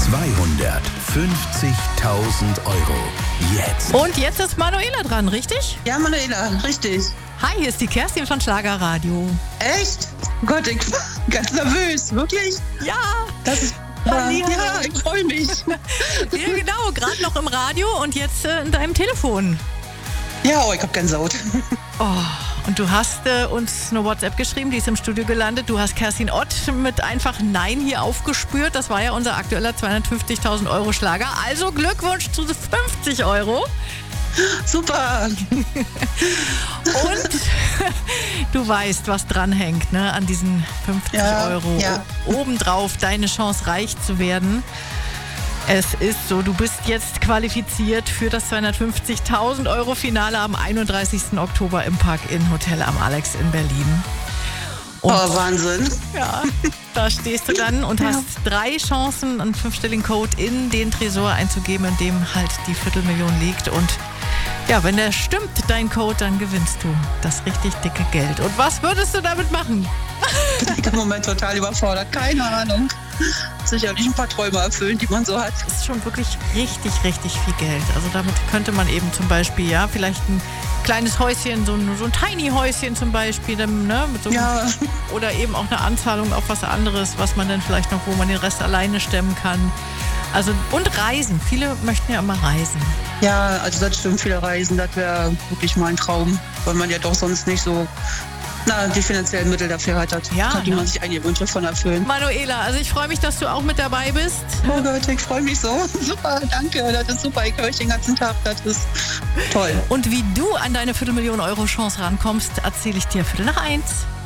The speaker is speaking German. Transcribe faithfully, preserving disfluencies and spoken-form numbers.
zweihundertfünfzigtausend Euro. Jetzt. Und jetzt ist Manuela dran, richtig? Ja, Manuela, richtig. Hi, hier ist die Kerstin von Schlagerradio. Echt? Gott, ich bin ganz nervös. Wirklich? Ja. Das ist... Halli, hallo. Ja, ich freue mich. Ja, genau. Gerade noch im Radio und jetzt äh, in deinem Telefon. Ja, oh, ich hab Gänsehaut. Oh, und du hast äh, uns eine WhatsApp geschrieben, die ist im Studio gelandet. Du hast Kerstin Ott mit einfach Nein hier aufgespürt. Das war ja unser aktueller zweihundertfünfzigtausend Euro Schlager. Also Glückwunsch zu fünfzig Euro. Super. Und du weißt, was dranhängt, ne, an diesen fünfzig Ja, Euro. ja. Obendrauf deine Chance, reich zu werden. Es ist so, du bist jetzt qualifiziert für das zweihundertfünfzigtausend Euro Finale am einunddreißigsten Oktober im Park-Inn Hotel am Alex in Berlin. Und Oh, Wahnsinn. ja, da stehst du dann und hast drei Chancen, einen fünfstelligen Code in den Tresor einzugeben, in dem halt die Viertelmillion liegt. Und ja, wenn der stimmt, dein Code, dann gewinnst du das richtig dicke Geld. Und was würdest du damit machen? Ich bin im Moment total überfordert. Keine Ahnung. Sicherlich ein paar Träume erfüllen, die man so hat. Das ist schon wirklich richtig, richtig viel Geld. Also damit könnte man eben zum Beispiel, ja, vielleicht ein kleines Häuschen, so ein, so ein Tiny-Häuschen zum Beispiel, dann, ne, mit so einem, Ja. oder eben auch eine Anzahlung auf was anderes, was man dann vielleicht noch, wo man den Rest alleine stemmen kann. Also, und Reisen. Viele möchten ja immer reisen. Ja, also das stimmt, viele Reisen, das wäre wirklich mal ein Traum, weil man ja doch sonst nicht so na, die finanziellen Mittel dafür hat, hat Ja, die ne? man sich einige Wünsche von erfüllen. Manuela, also ich freue mich, dass du auch mit dabei bist. Oh Gott, ich freue mich so. Super, danke, das ist super. Ich höre euch den ganzen Tag, das ist toll. Und wie du an deine Viertelmillion Euro Chance rankommst, erzähle ich dir Viertel nach eins.